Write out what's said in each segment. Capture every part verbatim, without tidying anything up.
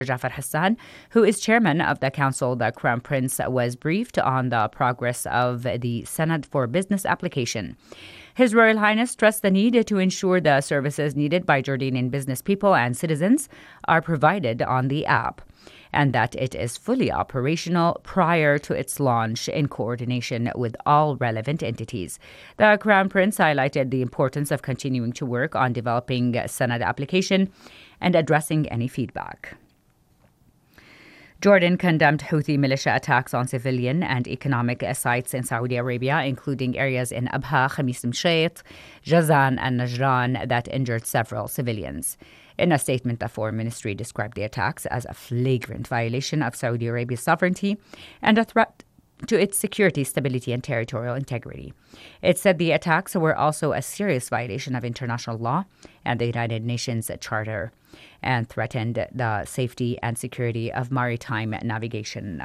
Jafar Hassan, who is chairman of the council. The Crown Prince was briefed on the progress of the Sanad for Business application. His Royal Highness stressed the need to ensure the services needed by Jordanian business people and citizens are provided on the app, and that it is fully operational prior to its launch in coordination with all relevant entities. The Crown Prince highlighted the importance of continuing to work on developing Sanad application and addressing any feedback. Jordan condemned Houthi militia attacks on civilian and economic sites in Saudi Arabia, including areas in Abha, Khamis Mshayt, Jazan, and Najran that injured several civilians. In a statement, the Foreign Ministry described the attacks as a flagrant violation of Saudi Arabia's sovereignty and a threat to its security, stability, and territorial integrity. It said the attacks were also a serious violation of international law and the United Nations Charter and threatened the safety and security of maritime navigation.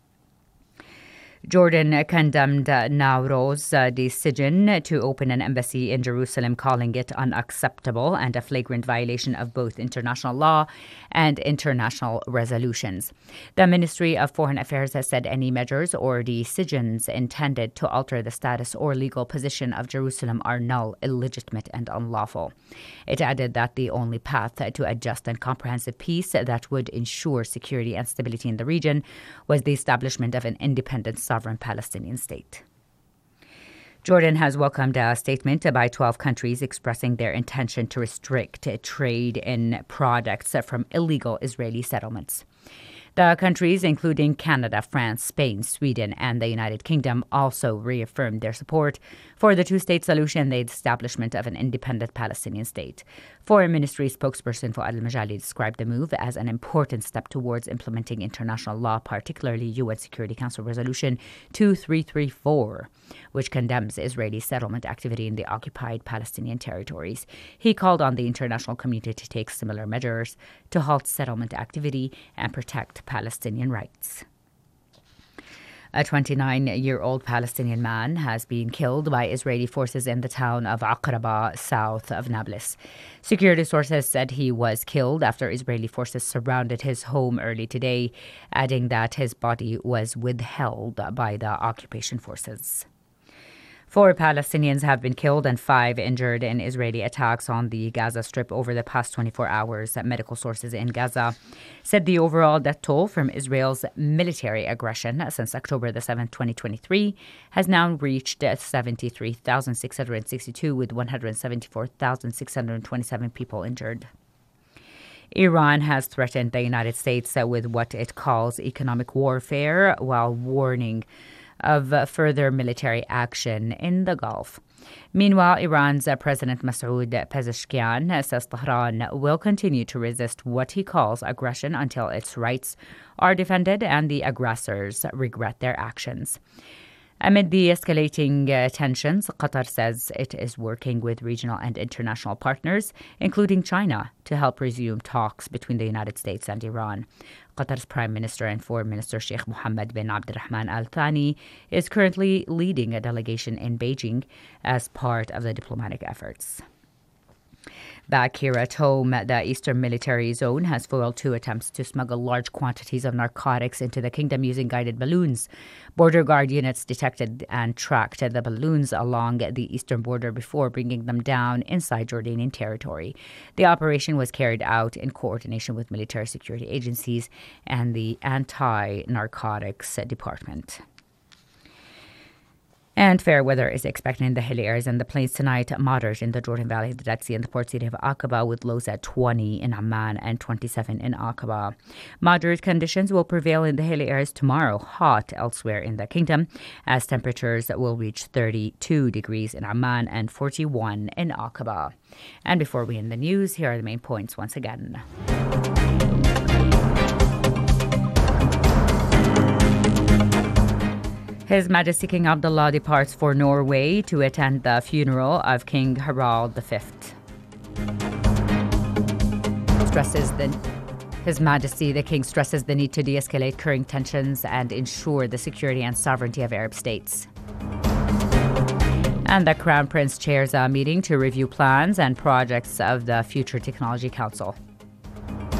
Jordan condemned Nowroz's uh, decision to open an embassy in Jerusalem, calling it unacceptable and a flagrant violation of both international law and international resolutions. The Ministry of Foreign Affairs has said any measures or decisions intended to alter the status or legal position of Jerusalem are null, illegitimate, and unlawful. It added that the only path to a just and comprehensive peace that would ensure security and stability in the region was the establishment of an independent sovereign Palestinian state. Jordan has welcomed a statement by twelve countries expressing their intention to restrict trade in products from illegal Israeli settlements. The countries, including Canada, France, Spain, Sweden, and the United Kingdom, also reaffirmed their support for the two-state solution and the establishment of an independent Palestinian state. Foreign Ministry spokesperson Fouad Al-Majali described the move as an important step towards implementing international law, particularly U N Security Council Resolution two three three four, which condemns Israeli settlement activity in the occupied Palestinian territories. He called on the international community to take similar measures to halt settlement activity and protect Palestinian rights. A twenty-nine-year-old Palestinian man has been killed by Israeli forces in the town of Aqraba, south of Nablus. Security sources said he was killed after Israeli forces surrounded his home early today, adding that his body was withheld by the occupation forces. Four Palestinians have been killed and five injured in Israeli attacks on the Gaza Strip over the past twenty-four hours. Medical sources in Gaza said the overall death toll from Israel's military aggression since October the seventh, twenty twenty-three, has now reached seventy-three thousand six hundred sixty-two, with one hundred seventy-four thousand six hundred twenty-seven people injured. Iran has threatened the United States with what it calls economic warfare, while warning of further military action in the Gulf. Meanwhile, Iran's President Masoud Pezeshkian says Tehran will continue to resist what he calls aggression until its rights are defended and the aggressors regret their actions. Amid the escalating uh, tensions, Qatar says it is working with regional and international partners, including China, to help resume talks between the United States and Iran. Qatar's Prime Minister and Foreign Minister Sheikh Mohammed bin Abdulrahman Al Thani is currently leading a delegation in Beijing as part of the diplomatic efforts. Back here at home, the Eastern Military Zone has foiled two attempts to smuggle large quantities of narcotics into the kingdom using guided balloons. Border Guard units detected and tracked the balloons along the eastern border before bringing them down inside Jordanian territory. The operation was carried out in coordination with military security agencies and the Anti-Narcotics Department. And fair weather is expected in the hilly areas and the plains tonight. Moderate in the Jordan Valley, the Dead Sea, and the port city of Aqaba, with lows at twenty in Amman and twenty-seven in Aqaba. Moderate conditions will prevail in the hilly areas tomorrow. Hot elsewhere in the kingdom, as temperatures will reach thirty-two degrees in Amman and forty-one in Aqaba. And before we end the news, here are the main points once again. His Majesty King Abdullah departs for Norway to attend the funeral of King Harald the Fifth. Stresses the, His Majesty the King stresses the need to de-escalate current tensions and ensure the security and sovereignty of Arab states. And the Crown Prince chairs a meeting to review plans and projects of the Future Technology Council.